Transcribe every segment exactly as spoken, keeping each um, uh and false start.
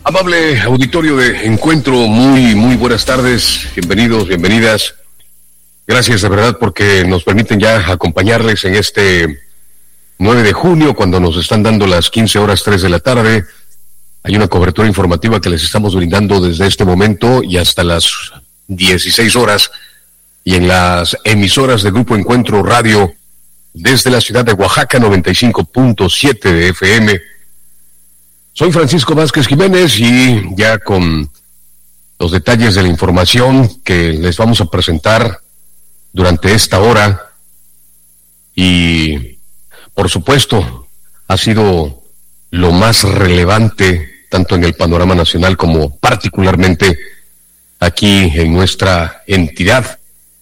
Amable auditorio de Encuentro, muy, muy buenas tardes, bienvenidos, bienvenidas. Gracias de verdad porque nos permiten ya acompañarles en este nueve de junio, cuando nos están dando las quince horas tres de la tarde. Hay una cobertura informativa que les estamos brindando desde este momento y hasta las dieciséis horas, y en las emisoras de Grupo Encuentro Radio, desde la ciudad de Oaxaca, noventa y cinco punto siete de F M. Soy Francisco Vázquez Jiménez y ya con los detalles de la información que les vamos a presentar durante esta hora. Y por supuesto ha sido lo más relevante tanto en el panorama nacional como particularmente aquí en nuestra entidad.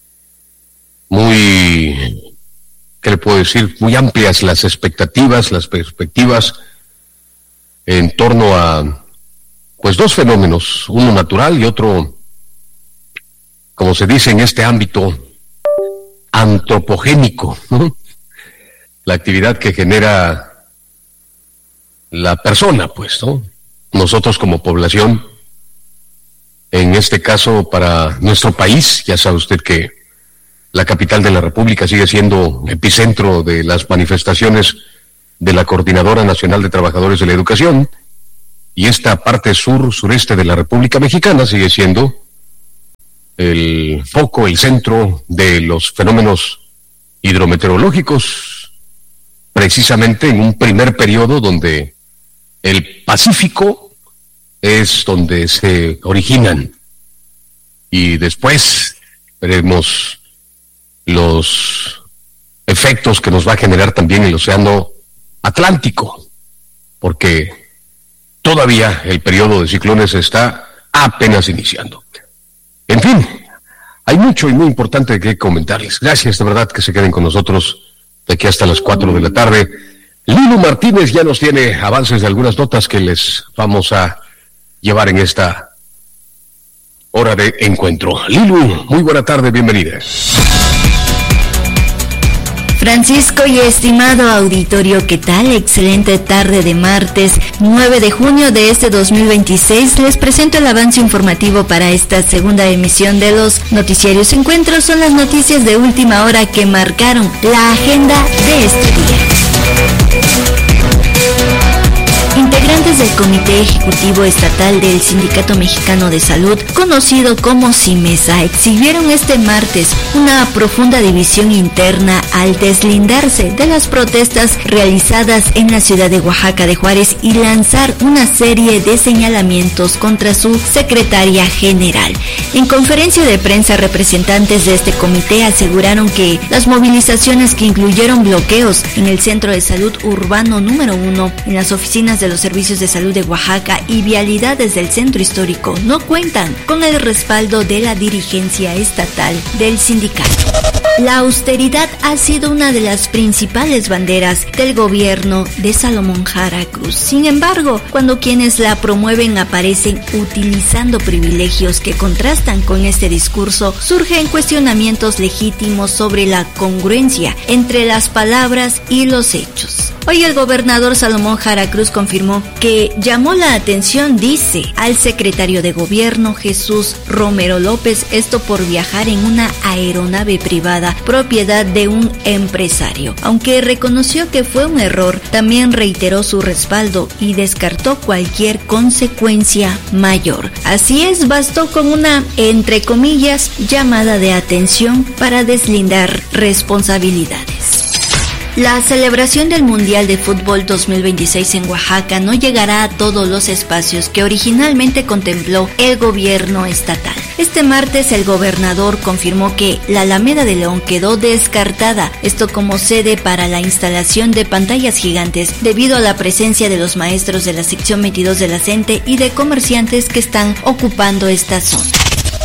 Muy, ¿qué le puedo decir? Muy amplias las expectativas, las perspectivas en torno a, pues, dos fenómenos, uno natural y otro, como se dice en este ámbito, antropogénico, ¿no? La actividad que genera la persona, pues, ¿no? Nosotros como población, en este caso para nuestro país, ya sabe usted que la capital de la República sigue siendo epicentro de las manifestaciones de la Coordinadora Nacional de Trabajadores de la Educación, y esta parte sur-sureste de la República Mexicana sigue siendo el foco, el centro de los fenómenos hidrometeorológicos, precisamente en un primer periodo donde el Pacífico es donde se originan, y después veremos los efectos que nos va a generar también el océano Atlántico, porque todavía el periodo de ciclones está apenas iniciando. En fin, hay mucho y muy importante que comentarles. Gracias de verdad que se queden con nosotros de aquí hasta las cuatro de la tarde. Lilu Martínez ya nos tiene avances de algunas notas que les vamos a llevar en esta hora de encuentro. Lilu, muy buena tarde, bienvenida. Francisco y estimado auditorio, ¿qué tal? Excelente tarde de martes nueve de junio de este dos mil veintiséis. Les presento el avance informativo para esta segunda emisión de los Noticiarios Encuentros. Son las noticias de última hora que marcaron la agenda de este día. Integrantes del Comité Ejecutivo Estatal del Sindicato Mexicano de Salud, conocido como CIMESA, exhibieron este martes una profunda división interna al deslindarse de las protestas realizadas en la ciudad de Oaxaca de Juárez y lanzar una serie de señalamientos contra su secretaria general. En conferencia de prensa, representantes de este comité aseguraron que las movilizaciones, que incluyeron bloqueos en el Centro de Salud Urbano número uno, en las oficinas de los servicios de salud de Oaxaca y vialidades del centro histórico, no cuentan con el respaldo de la dirigencia estatal del sindicato. La austeridad ha sido una de las principales banderas del gobierno de Salomón Jara Cruz. Sin embargo, cuando quienes la promueven aparecen utilizando privilegios que contrastan con este discurso, surgen cuestionamientos legítimos sobre la congruencia entre las palabras y los hechos. Hoy el gobernador Salomón Jara Cruz confirmó que llamó la atención, dice, al secretario de gobierno Jesús Romero López, esto por viajar en una aeronave privada propiedad de un empresario. Aunque reconoció que fue un error, también reiteró su respaldo y descartó cualquier consecuencia mayor. Así es, bastó con una, entre comillas, llamada de atención para deslindar responsabilidades. La celebración del Mundial de Fútbol dos mil veintiséis en Oaxaca no llegará a todos los espacios que originalmente contempló el gobierno estatal. Este martes el gobernador confirmó que la Alameda de León quedó descartada, esto como sede para la instalación de pantallas gigantes debido a la presencia de los maestros de la sección veintidós de la CENTE y de comerciantes que están ocupando esta zona.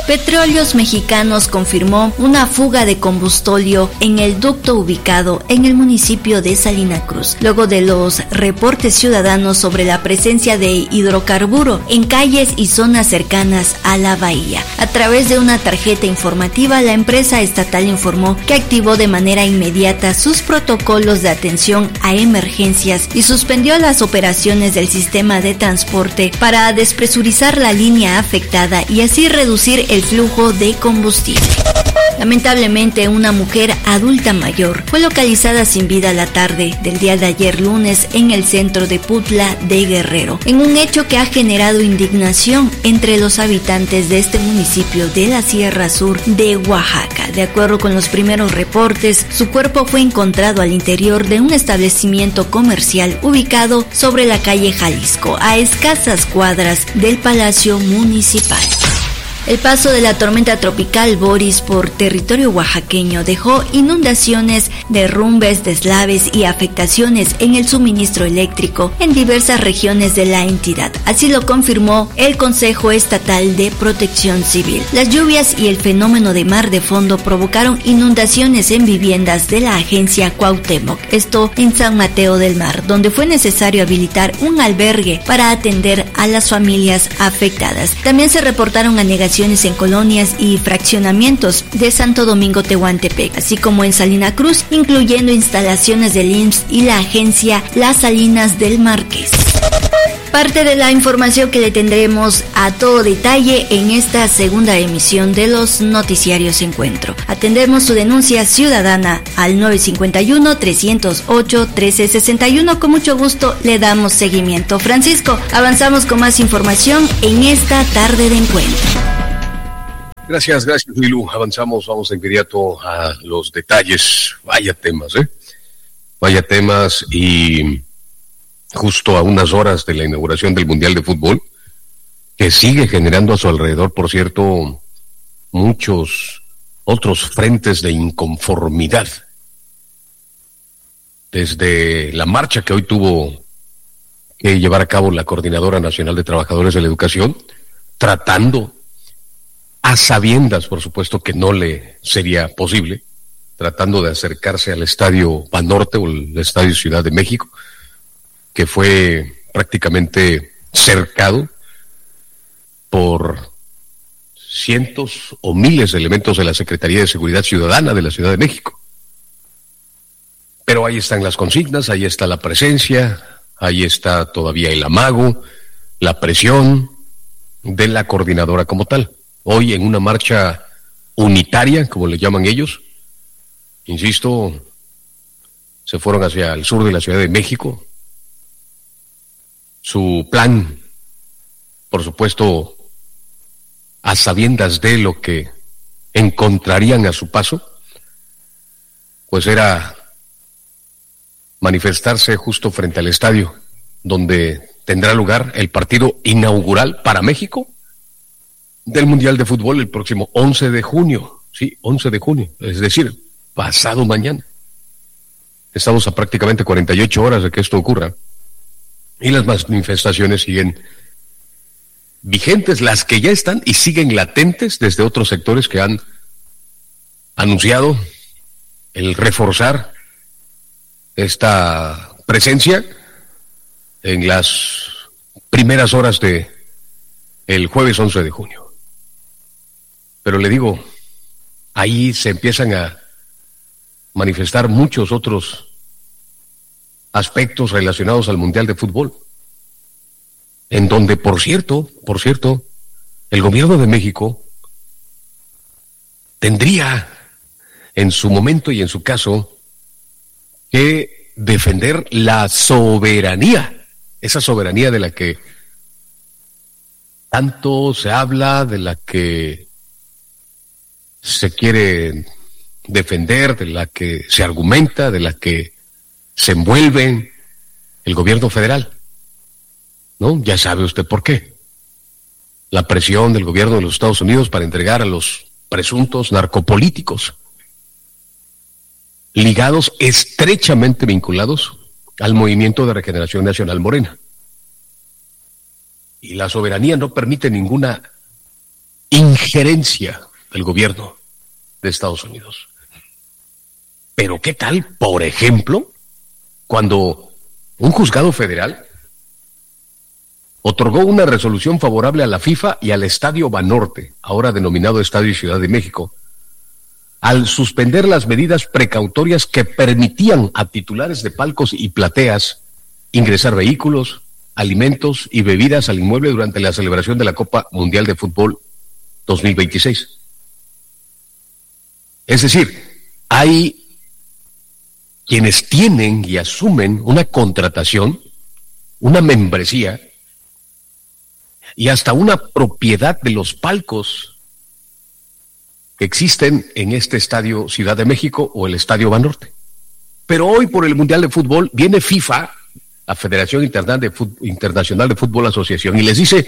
Petróleos Mexicanos confirmó una fuga de combustóleo en el ducto ubicado en el municipio de Salina Cruz, luego de los reportes ciudadanos sobre la presencia de hidrocarburo en calles y zonas cercanas a la bahía. A través de una tarjeta informativa, la empresa estatal informó que activó de manera inmediata sus protocolos de atención a emergencias y suspendió las operaciones del sistema de transporte para despresurizar la línea afectada y así reducir el flujo de combustible. Lamentablemente, una mujer adulta mayor fue localizada sin vida la tarde del día de ayer lunes en el centro de Putla de Guerrero, en un hecho que ha generado indignación entre los habitantes de este municipio de la Sierra Sur de Oaxaca. De acuerdo con los primeros reportes, su cuerpo fue encontrado al interior de un establecimiento comercial ubicado sobre la calle Jalisco, a escasas cuadras del Palacio Municipal. El paso de la tormenta tropical Boris por territorio oaxaqueño dejó inundaciones, derrumbes, deslaves y afectaciones en el suministro eléctrico en diversas regiones de la entidad. Así lo confirmó el Consejo Estatal de Protección Civil. Las lluvias y el fenómeno de mar de fondo provocaron inundaciones en viviendas de la agencia Cuauhtémoc, esto en San Mateo del Mar, donde fue necesario habilitar un albergue para atender a las familias afectadas. También se reportaron anegaciones en colonias y fraccionamientos de Santo Domingo Tehuantepec, así como en Salina Cruz, incluyendo instalaciones del I M S S y la agencia Las Salinas del Marqués. Parte de la información que le tendremos a todo detalle en esta segunda emisión de los noticiarios Encuentro. Atendemos su denuncia ciudadana al nueve cinco uno, tres cero ocho, uno tres seis uno. Con mucho gusto le damos seguimiento. Francisco, avanzamos con más información en esta tarde de Encuentro. Gracias, gracias, Milu. Avanzamos, vamos de inmediato a los detalles. Vaya temas, ¿eh? Vaya temas y justo a unas horas de la inauguración del Mundial de Fútbol, que sigue generando a su alrededor, por cierto, muchos otros frentes de inconformidad. Desde la marcha que hoy tuvo que llevar a cabo la Coordinadora Nacional de Trabajadores de la Educación, tratando a sabiendas, por supuesto, que no le sería posible, tratando de acercarse al Estadio Banorte o el Estadio Ciudad de México, que fue prácticamente cercado por cientos o miles de elementos de la Secretaría de Seguridad Ciudadana de la Ciudad de México. Pero ahí están las consignas, ahí está la presencia, ahí está todavía el amago, la presión de la coordinadora como tal. Hoy en una marcha unitaria, como le llaman ellos, insisto, se fueron hacia el sur de la Ciudad de México. Su plan, por supuesto, a sabiendas de lo que encontrarían a su paso, pues era manifestarse justo frente al estadio, donde tendrá lugar el partido inaugural para México del Mundial de Fútbol el próximo once de junio, sí, once de junio, es decir, pasado mañana. Estamos a prácticamente cuarenta y ocho horas de que esto ocurra, y las manifestaciones siguen vigentes, las que ya están y siguen latentes desde otros sectores que han anunciado el reforzar esta presencia en las primeras horas de el jueves once de junio. Pero le digo, ahí se empiezan a manifestar muchos otros aspectos relacionados al Mundial de Fútbol, en donde, por cierto, por cierto, el gobierno de México tendría en su momento y en su caso que defender la soberanía, esa soberanía de la que tanto se habla, de la que se quiere defender, de la que se argumenta, de la que se envuelve el gobierno federal, ¿no? Ya sabe usted por qué. La presión del gobierno de los Estados Unidos para entregar a los presuntos narcopolíticos, ligados, estrechamente vinculados al Movimiento de Regeneración Nacional Morena. Y la soberanía no permite ninguna injerencia del gobierno de Estados Unidos. Pero ¿qué tal, por ejemplo, cuando un juzgado federal otorgó una resolución favorable a la FIFA y al Estadio Banorte, ahora denominado Estadio Ciudad de México, al suspender las medidas precautorias que permitían a titulares de palcos y plateas ingresar vehículos, alimentos y bebidas al inmueble durante la celebración de la Copa Mundial de Fútbol dos mil veintiséis? Es decir, hay quienes tienen y asumen una contratación, una membresía y hasta una propiedad de los palcos que existen en este Estadio Ciudad de México o el Estadio Banorte. Pero hoy, por el Mundial de Fútbol, viene FIFA, la Federación Internacional de Fútbol Asociación, y les dice: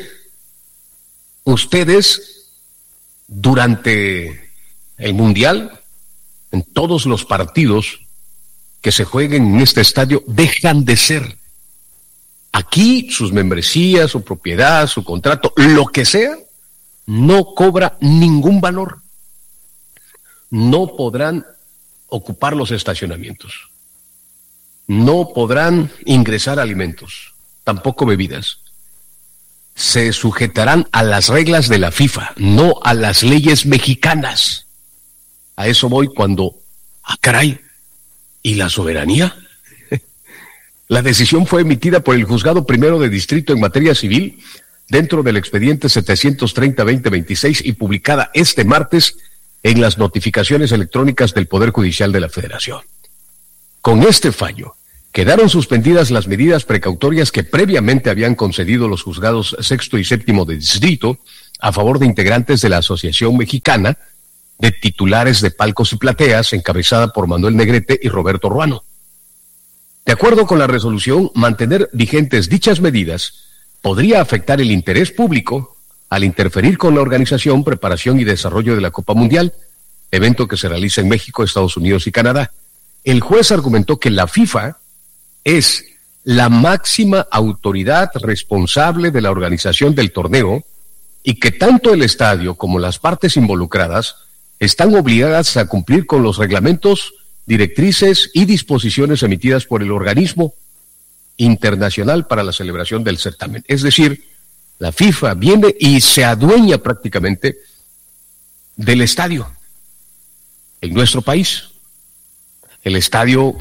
ustedes, durante el Mundial, en todos los partidos que se jueguen en este estadio, dejan de ser. Aquí sus membresías, su propiedad, su contrato, lo que sea, no cobra ningún valor. No podrán ocupar los estacionamientos. No podrán ingresar alimentos, tampoco bebidas. Se sujetarán a las reglas de la FIFA, no a las leyes mexicanas. A eso voy cuando, ah, caray, ¿y la soberanía? La decisión fue emitida por el Juzgado Primero de Distrito en materia civil dentro del expediente setecientos treinta guión veinte veintiséis y publicada este martes en las notificaciones electrónicas del Poder Judicial de la Federación. Con este fallo, quedaron suspendidas las medidas precautorias que previamente habían concedido los juzgados sexto y séptimo de distrito a favor de integrantes de la Asociación Mexicana de Titulares de Palcos y Plateas, encabezada por Manuel Negrete y Roberto Ruano. De acuerdo con la resolución, mantener vigentes dichas medidas podría afectar el interés público al interferir con la organización, preparación y desarrollo de la Copa Mundial, evento que se realiza en México, Estados Unidos y Canadá. El juez argumentó que la FIFA es la máxima autoridad responsable de la organización del torneo y que tanto el estadio como las partes involucradas están obligadas a cumplir con los reglamentos, directrices y disposiciones emitidas por el organismo internacional para la celebración del certamen. Es decir, la FIFA viene y se adueña prácticamente del estadio en nuestro país, el estadio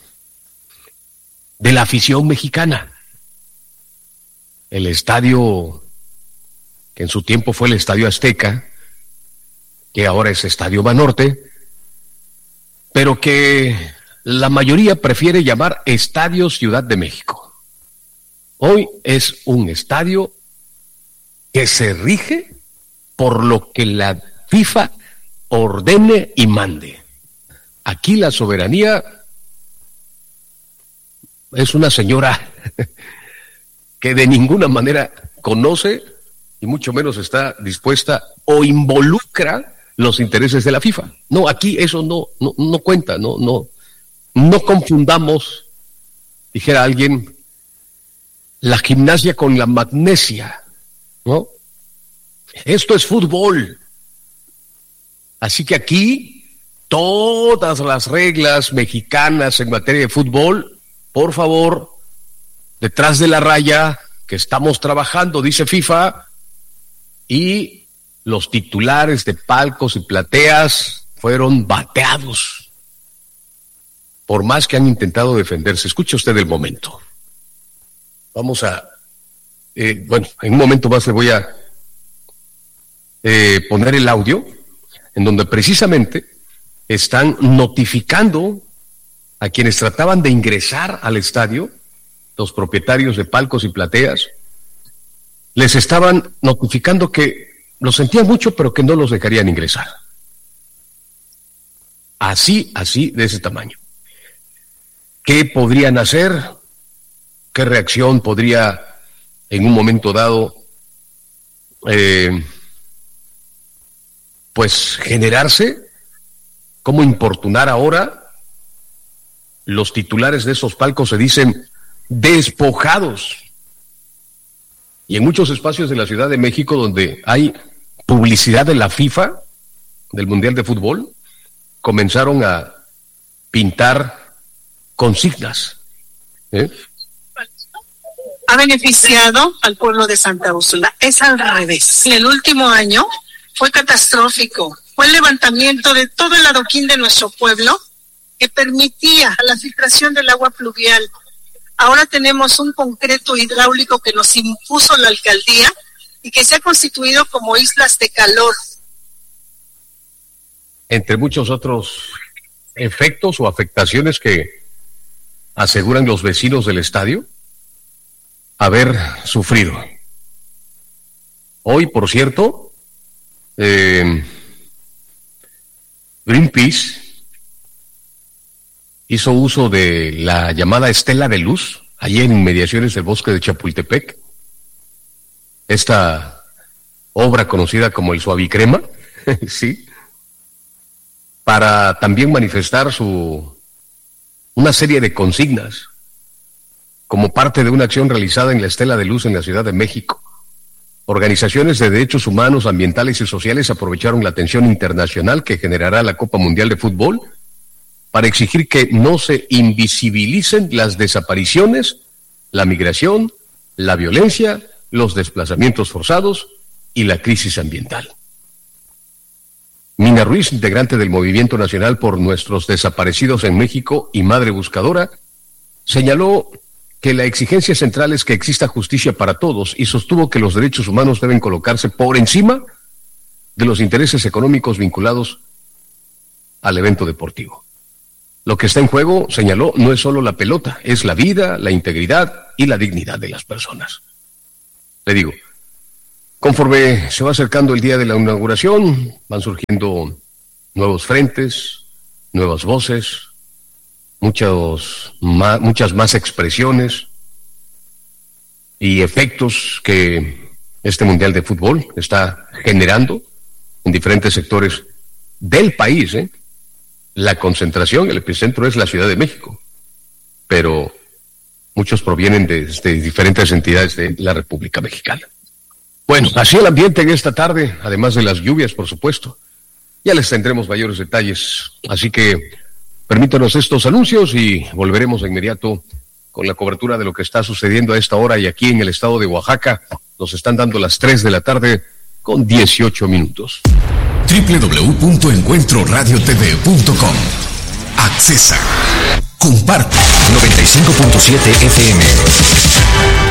de la afición mexicana, el estadio que en su tiempo fue el Estadio Azteca, que ahora es Estadio Banorte, pero que la mayoría prefiere llamar Estadio Ciudad de México. Hoy es un estadio que se rige por lo que la FIFA ordene y mande. Aquí la soberanía es una señora que de ninguna manera conoce y mucho menos está dispuesta o involucra los intereses de la FIFA. No, aquí eso no, no, no cuenta, no, no, no confundamos, dijera alguien, la gimnasia con la magnesia, ¿no? Esto es fútbol. Así que aquí todas las reglas mexicanas en materia de fútbol, por favor, detrás de la raya, que estamos trabajando, dice FIFA, y los titulares de palcos y plateas fueron bateados, por más que han intentado defenderse. Escuche usted el momento. Vamos a, eh, bueno, en un momento más le voy a eh, poner el audio, en donde precisamente están notificando a quienes trataban de ingresar al estadio, los propietarios de palcos y plateas, les estaban notificando que los sentían mucho, pero que no los dejarían ingresar. Así, así, de ese tamaño. ¿Qué podrían hacer? ¿Qué reacción podría en un momento dado eh, pues generarse? ¿Cómo importunar ahora? Los titulares de esos palcos se dicen despojados. Y en muchos espacios de la Ciudad de México donde hay publicidad de la FIFA, del Mundial de Fútbol, comenzaron a pintar consignas. ¿Eh? Ha beneficiado al pueblo de Santa Úrsula. Es al revés. En el último año fue catastrófico. Fue el levantamiento de todo el adoquín de nuestro pueblo que permitía la filtración del agua pluvial. Ahora tenemos un concreto hidráulico que nos impuso la alcaldía y que se ha constituido como islas de calor. Entre muchos otros efectos o afectaciones que aseguran los vecinos del estadio haber sufrido. Hoy, por cierto, eh, Greenpeace hizo uso de la llamada estela de luz, allí en inmediaciones del bosque de Chapultepec, esta obra conocida como el Suavicrema, sí, para también manifestar su una serie de consignas como parte de una acción realizada en la Estela de Luz en la Ciudad de México. Organizaciones de derechos humanos, ambientales y sociales aprovecharon la atención internacional que generará la Copa Mundial de Fútbol para exigir que no se invisibilicen las desapariciones, la migración, la violencia, los desplazamientos forzados y la crisis ambiental. Mina Ruiz, integrante del Movimiento Nacional por Nuestros Desaparecidos en México y madre buscadora, señaló que la exigencia central es que exista justicia para todos y sostuvo que los derechos humanos deben colocarse por encima de los intereses económicos vinculados al evento deportivo. Lo que está en juego, señaló, no es solo la pelota, es la vida, la integridad y la dignidad de las personas. Le digo, conforme se va acercando el día de la inauguración, van surgiendo nuevos frentes, nuevas voces, muchos más, muchas más expresiones y efectos que este Mundial de Fútbol está generando en diferentes sectores del país, ¿eh? La concentración, el epicentro es la Ciudad de México, pero muchos provienen de, de diferentes entidades de la República Mexicana. Bueno, así el ambiente en esta tarde, además de las lluvias, por supuesto. Ya les tendremos mayores detalles, así que permítanos estos anuncios y volveremos de inmediato con la cobertura de lo que está sucediendo a esta hora y aquí en el estado de Oaxaca. Nos están dando las tres de la tarde con dieciocho minutos. doble u doble u doble u punto encuentro radio t v punto com. Accesa. Comparte. noventa y cinco punto siete F M.